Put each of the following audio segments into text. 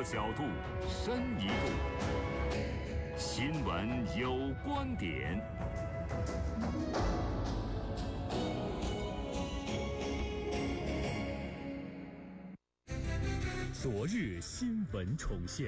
角度，深一度。新闻有观点。昨日新闻重现。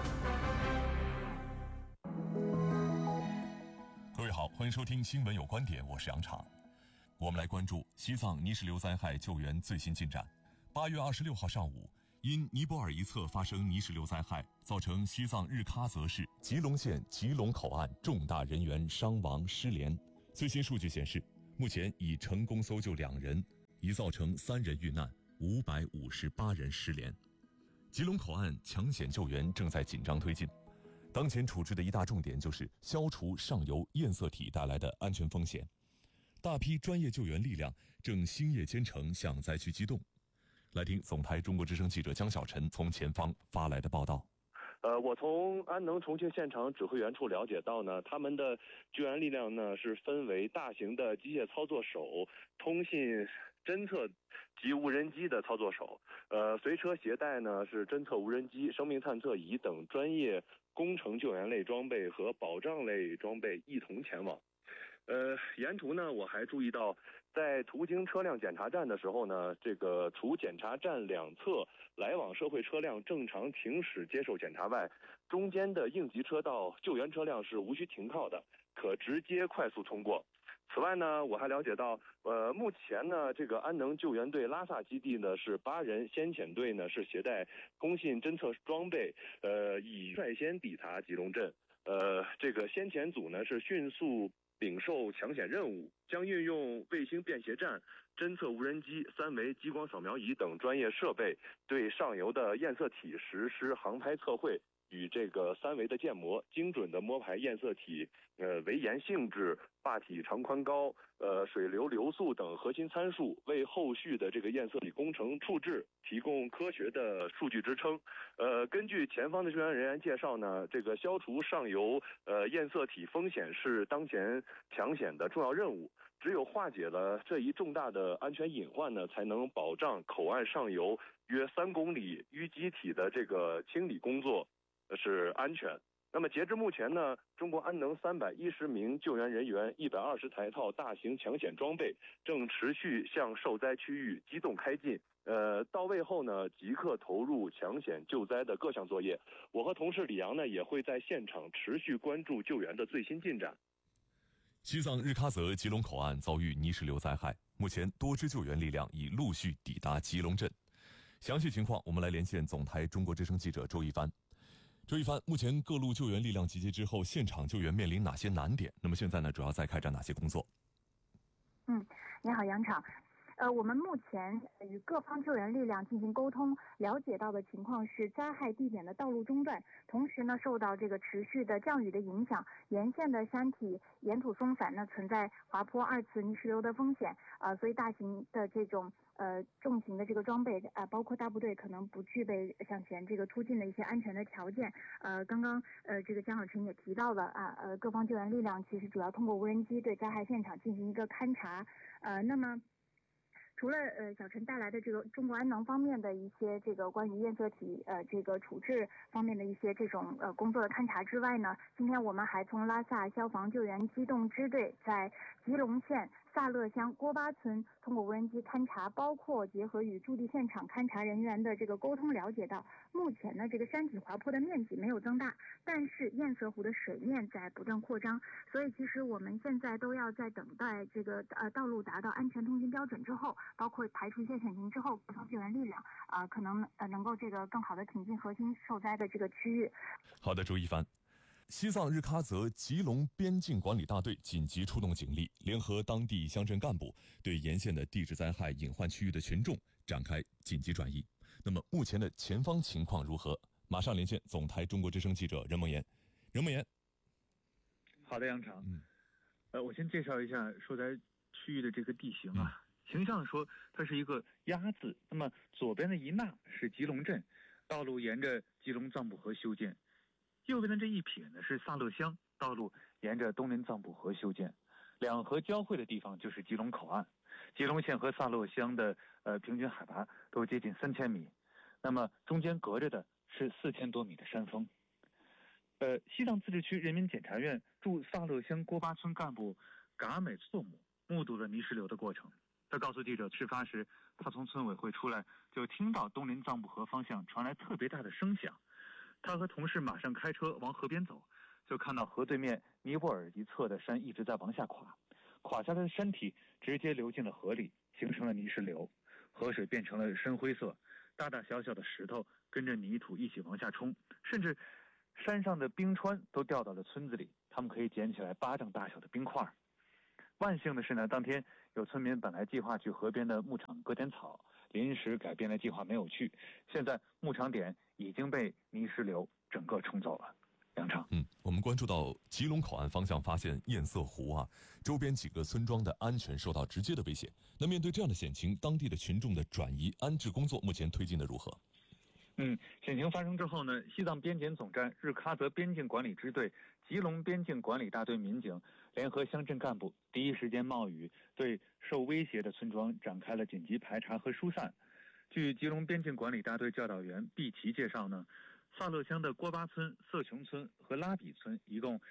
各位好，欢迎收听新闻有观点，我是杨昶。我们来关注西藏泥石流灾害救援最新进展。8月26号上午，因尼泊尔一侧发生泥石流灾害，造成西藏日喀则市吉隆县吉隆口岸重大人员伤亡失联。最新数据显示，目前已成功搜救2人，已造成3人遇难，558人失联。吉隆口岸抢险救援正在紧张推进。当前处置的一大重点就是消除上游验色体带来的安全风险。大批专业救援力量正星夜兼程向灾区机动。来听总台中国之声记者江小晨从前方发来的报道。 我从安能重庆现场指挥员处了解到呢，他们的救援力量呢是分为大型的机械操作手、通信侦测及无人机的操作手，随车携带呢是侦测无人机、生命探测仪等专业工程救援类装备和保障类装备一同前往。沿途呢，我还注意到，在途经车辆检查站的时候呢，除检查站两侧来往社会车辆正常停驶接受检查外，中间的应急车道救援车辆是无需停靠的，可直接快速通过。此外呢，我还了解到，目前呢，安能救援队拉萨基地呢是8人，先遣队呢是携带通信侦测装备，已率先抵达吉隆镇。先遣组呢是迅速领受抢险任务，将运用卫星便携站、侦测无人机、3维激光扫描仪等专业设备，对上游的验色体实施航拍测绘与3维的建模，精准的摸排验色体围岩性质、坝体长宽高、水流流速等核心参数，为后续的验色体工程处置提供科学的数据支撑。根据前方的救援人员介绍呢，消除上游验色体风险是当前抢险的重要任务。只有化解了这一重大的安全隐患呢，才能保障口岸上游约3公里淤积体的清理工作是安全。那么截至目前呢，中国安能310名救援人员、120台套大型抢险装备正持续向受灾区域机动开进。到位后呢，即刻投入抢险救灾的各项作业。我和同事李阳呢，也会在现场持续关注救援的最新进展。 西藏日喀则吉隆口岸遭遇泥石流灾害，目前多支救援力量已陆续抵达吉隆镇。详细情况，我们来连线总台中国之声记者周一帆。周一帆，目前各路救援力量集结之后，现场救援面临哪些难点？那么现在呢，主要在开展哪些工作？ 你好，杨昶。我们目前与各方救援力量进行沟通，了解到的情况是灾害地点的道路中断，同时呢，受到持续的降雨的影响，沿线的山体岩土松散呢，存在滑坡、2次泥石流的风险。所以大型的重型的装备包括大部队可能不具备向前突进的一些安全的条件。刚刚江小晨也提到了各方救援力量其实主要通过无人机对灾害现场进行一个勘察。那么除了小陈带来的中国安能方面的一些关于验色体处置方面的一些工作的勘察之外呢，今天我们还从拉萨消防救援机动支队在吉隆县萨勒乡郭巴村通过无人机勘察，包括结合与驻地现场勘察人员的沟通，了解到目前呢山体滑坡的面积没有增大，但是堰塞湖的水面在不断扩张，所以其实我们现在都要在等待道路达到安全通行标准之后，包括排除一些险情之后，各方救援力量可能能够更好的挺进核心受灾的区域。 好的，周一帆。西藏日喀则吉隆边境管理大队紧急出动警力，联合当地乡镇干部，对沿线的地质灾害隐患区域的群众展开紧急转移。那么目前的前方情况如何？马上连线总台中国之声记者任梦妍。任梦妍。 好的，杨昶。我先介绍一下受灾区域的地形啊。形象说它是一个鸭字，那么左边的一捺是吉隆镇，道路沿着吉隆藏布河修建。右边的这一撇呢是萨勒乡，道路沿着东林藏布河修建，两河交汇的地方就是吉隆口岸。吉隆县和萨勒乡的平均海拔都接近3000米，那么中间隔着的是4000多米的山峰。西藏自治区人民检察院驻萨勒乡郭巴村干部噶美措姆目睹了泥石流的过程。他告诉记者，事发时他从村委会出来，就听到东林藏布河方向传来特别大的声响。他和同事马上开车往河边走，就看到河对面尼泊尔一侧的山一直在往下垮，垮下来的山体直接流进了河里，形成了泥石流。河水变成了深灰色，大大小小的石头跟着泥土一起往下冲，甚至山上的冰川都掉到了村子里，他们可以捡起来巴掌大小的冰块。万幸的是呢，当天有村民本来计划去河边的牧场割点草，临时改变了计划没有去。现在牧场点已经被泥石流整个冲走了。杨畅， 我们关注到吉隆口岸方向发现堰塞湖周边几个村庄的安全受到直接的威胁。那面对这样的险情，当地的群众的转移安置工作目前推进的如何？ 险情发生之后呢，西藏边检总站日喀则边境管理支队、吉隆边境管理大队民警联合乡镇干部第一时间冒雨对受威胁的村庄展开了紧急排查和疏散。据吉隆边境管理大队教导员毕奇介绍呢，萨勒乡的郭巴村、色琼村和拉比村一共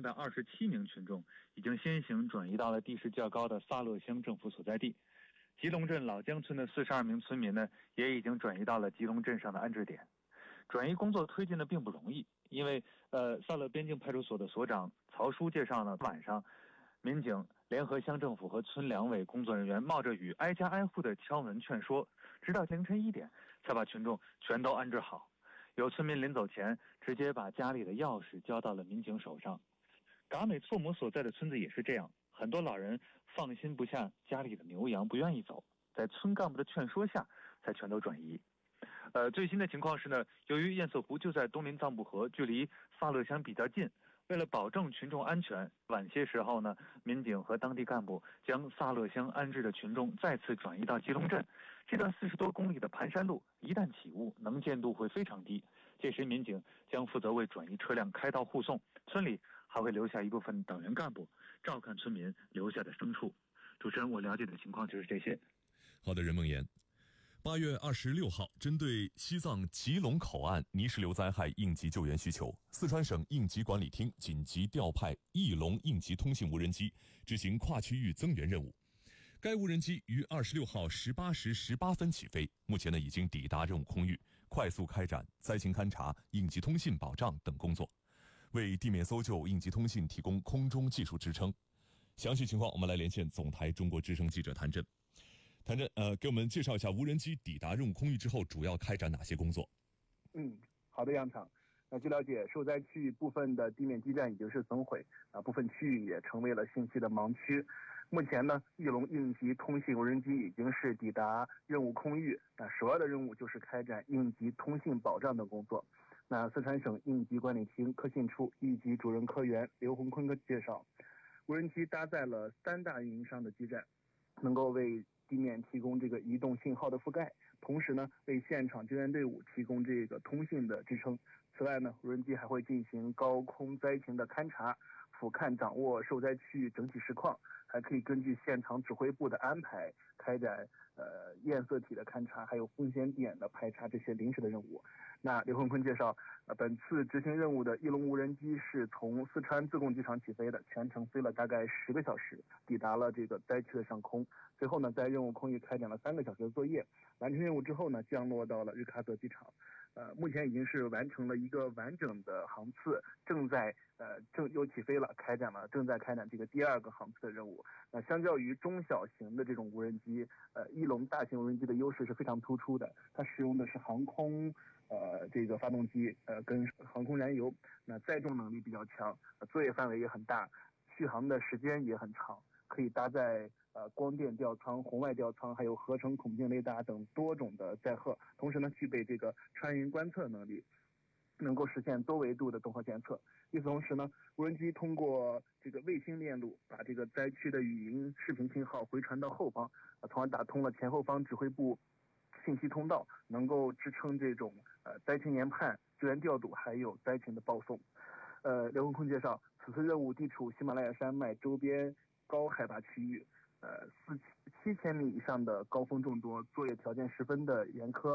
327名群众已经先行转移到了地势较高的萨勒乡政府所在地。吉隆镇老江村的42名村民呢，也已经转移到了吉隆镇上的安置点。转移工作推进的并不容易，因为萨勒边境派出所的所长曹叔介绍呢，晚上民警联合乡政府和村两委工作人员冒着雨挨家挨户的敲门劝说，直到凌晨1点才把群众全都安置好。有村民临走前直接把家里的钥匙交到了民警手上。噶美措姆所在的村子也是这样，很多老人放心不下家里的牛羊，不愿意走，在村干部的劝说下才全都转移。最新的情况是呢，由于堰塞湖就在东林藏布河，距离萨勒乡比较近，为了保证群众安全，晚些时候呢，民警和当地干部将萨勒乡安置的群众再次转移到吉隆镇。这段40多公里的盘山路一旦起雾，能见度会非常低。届时民警将负责为转移车辆开道护送，村里还会留下一部分党员干部照看村民留下的牲畜。主持人，我了解的情况就是这些。 好的，任梦妍。8月26号，针对西藏吉隆口岸泥石流灾害应急救援需求，四川省应急管理厅紧急调派翼龙应急通信无人机执行跨区域增援任务。该无人机于26号18时18分起飞，目前已经抵达任务空域，快速开展灾情勘查、应急通信保障等工作，为地面搜救、应急通信提供空中技术支撑。详细情况，我们来连线总台中国之声记者谭震。谭震，给我们介绍一下无人机抵达任务空域之后，主要开展哪些工作？ 好的，杨厂。据了解，受灾区域部分的地面基站已经是损毁，部分区域也成为了信息的盲区。目前呢，翼龙应急通信无人机已经是抵达任务空域，首要的任务就是开展应急通信保障的工作。四川省应急管理厅科信处一级主任科员刘洪坤介绍，无人机搭载了3大运营商的基站，能够为地面提供这个移动信号的覆盖，同时呢，为现场救援队伍提供这个通信的支撑。此外呢，无人机还会进行高空灾情的勘察，俯瞰掌握受灾区域整体实况，还可以根据现场指挥部的安排开展堰塞体的勘察，还有风险点的排查这些临时的任务。刘洪坤介绍，本次执行任务的翼龙无人机是从四川自贡机场起飞的，全程飞了大概10个小时，抵达了这个灾区的上空。随后呢，在任务空域开展了3个小时的作业，完成任务之后呢，降落到了日喀则机场。目前已经是完成了一个完整的航次，又起飞了，正在开展这个第2个航次的任务。相较于中小型的这种无人机，翼龙大型无人机的优势是非常突出的，它使用的是航空这个发动机跟航空燃油，载重能力比较强，作业范围也很大，续航的时间也很长，可以搭载光电吊舱、红外吊舱，还有合成孔径雷达等多种的载荷，同时呢，具备这个穿云观测能力，能够实现多维度的综合监测。与此同时呢，无人机通过这个卫星链路，把这个灾区的语音、视频信号回传到后方，从而打通了前后方指挥部信息通道，能够支撑这种灾情研判、救援调度，还有灾情的报送。刘洪坤介绍，此次任务地处喜马拉雅山脉周边高海拔区域，7000米以上的高峰众多，作业条件十分的严苛。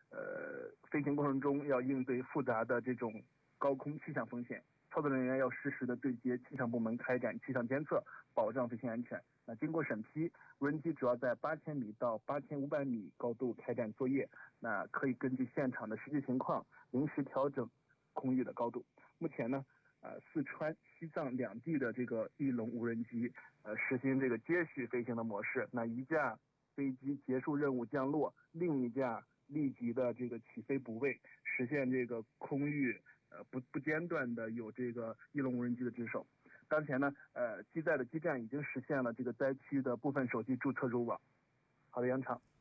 飞行过程中要应对复杂的这种高空气象风险，操作人员要实时的对接气象部门开展气象监测，保障飞行安全。那经过审批，无人机主要在8000米到8500米高度开展作业，那可以根据现场的实际情况临时调整空域的高度。目前呢，四川、西藏两地的这个翼龙无人机，实行这个接续飞行的模式。那一架飞机结束任务降落，另一架立即的这个起飞补位，实现这个空域不间断的有这个翼龙无人机的值守。当前呢，机载的基站已经实现了这个灾区的部分手机注册入网。好的，杨场。